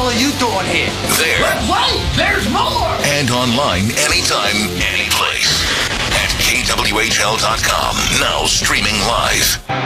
hell are you doing here? There. But wait, there's more! And online anytime, anyplace. At KWHL.com. Now streaming live.